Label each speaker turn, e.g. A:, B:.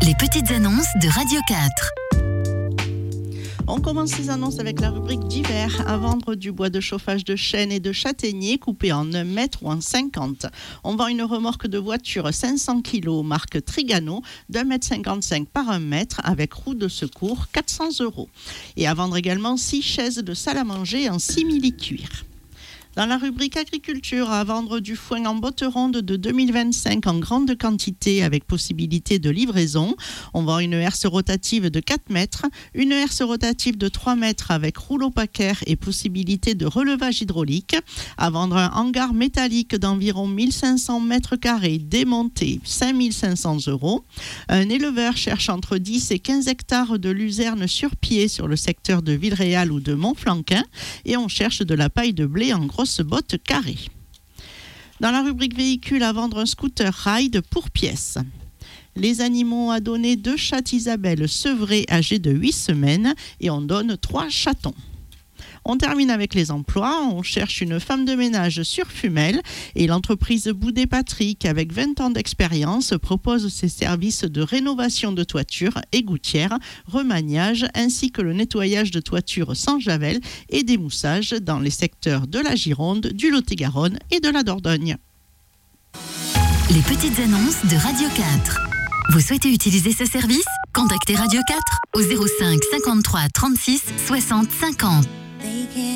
A: Les petites annonces de Radio 4.
B: On commence ces annonces avec la rubrique d'hiver. À vendre du bois de chauffage de chêne et de châtaignier coupé en 1 mètre ou en 50. On vend une remorque de voiture 500 kg marque Trigano d'1,55 m par 1 mètre avec roue de secours 400 €. Et à vendre également 6 chaises de salle à manger en simili-cuir. Dans la rubrique agriculture, à vendre du foin en botte ronde de 2025 en grande quantité avec possibilité de livraison. On vend une herse rotative de 4 mètres, une herse rotative de 3 mètres avec rouleau paquet et possibilité de relevage hydraulique. À vendre un hangar métallique d'environ 1500 mètres carrés démonté 5500 €. Un éleveur cherche entre 10 et 15 hectares de luzerne sur pied sur le secteur de Villeréal ou de Montflanquin et on cherche de la paille de blé en grosse botte carrée. Dans la rubrique véhicule, à vendre un scooter ride pour pièces. Les animaux à donner 2 chattes Isabelle sevrées âgées de 8 semaines et on donne 3 chatons. On termine avec les emplois. On cherche une femme de ménage sur Fumel et l'entreprise Boudet-Patrick, avec 20 ans d'expérience, propose ses services de rénovation de toiture et gouttière, remaniage ainsi que le nettoyage de toiture sans javel et démoussage dans les secteurs de la Gironde, du Lot-et-Garonne et de la Dordogne.
A: Les petites annonces de Radio 4. Vous souhaitez utiliser ce service ? Contactez Radio 4 au 05 53 36 60 50.